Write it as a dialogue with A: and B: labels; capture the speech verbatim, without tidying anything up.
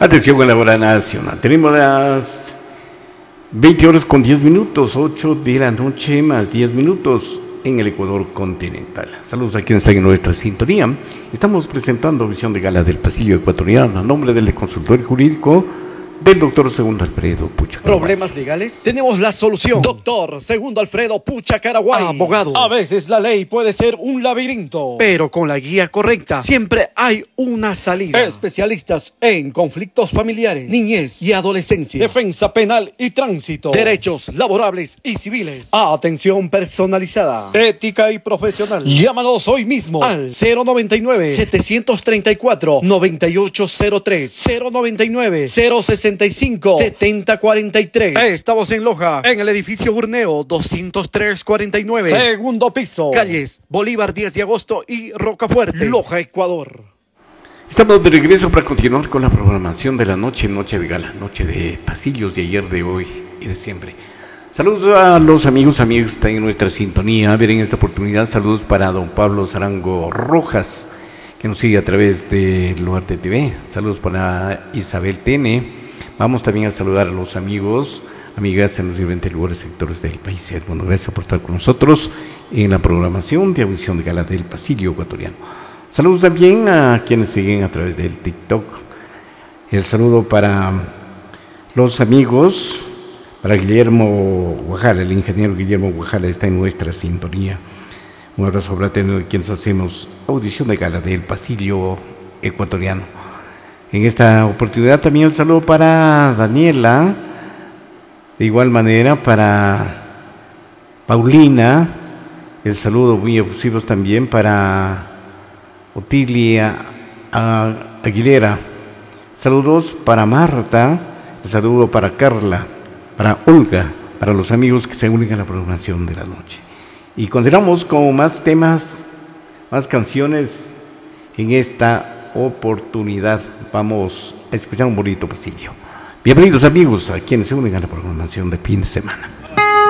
A: Atención a la hora nacional. Tenemos las veinte horas con diez minutos, ocho de la noche más diez minutos en el Ecuador continental. Saludos a quienes están en nuestra sintonía. Estamos presentando Visión de Gala del Pasillo Ecuatoriano a nombre del consultor jurídico del doctor Segundo Alfredo Pucha Caraguay.
B: ¿Problemas legales? Tenemos la solución. Doctor Segundo Alfredo Pucha Caraguay. Abogado. A veces la ley puede ser un laberinto, pero con la guía correcta siempre hay una salida. Especialistas en conflictos familiares, niñez y adolescencia, defensa penal y tránsito, derechos laborables y civiles, atención personalizada, ética y profesional. Llámanos hoy mismo al cero noventa y nueve, setecientos treinta y cuatro, noventa y ocho cero tres, cero noventa y nueve, cero sesenta y cinco, setenta cuarenta y tres. Estamos en Loja, en el edificio Burneo doscientos tres cuarenta y nueve, segundo piso, calles Bolívar diez de agosto y Rocafuerte, Loja, Ecuador.
A: Estamos de regreso para continuar con la programación de la noche, noche de gala, noche de pasillos de ayer, de hoy y de siempre. Saludos a los amigos, amigos que están en nuestra sintonía. A ver, en esta oportunidad, saludos para don Pablo Zarango Rojas, que nos sigue a través de Luarte T V. Saludos para Isabel Tene. Vamos también a saludar a los amigos, amigas en los diferentes lugares y sectores del país. Bueno, gracias por estar con nosotros en la programación de Audición de Gala del Pasillo Ecuatoriano. Saludos también a quienes siguen a través del TikTok. El saludo para los amigos, para Guillermo Guajara, el ingeniero Guillermo Guajara está en nuestra sintonía. Un abrazo fraterno de quienes hacemos Audición de Gala del Pasillo Ecuatoriano. En esta oportunidad también el saludo para Daniela, de igual manera para Paulina, el saludo muy efusivos también para Otilia Aguilera, saludos para Marta, el saludo para Carla, para Olga, para los amigos que se unen a la programación de la noche. Y continuamos con más temas, más canciones en esta oportunidad. Vamos a escuchar un bonito pasillo. Bienvenidos amigos a quienes se unen a la programación de fin de semana.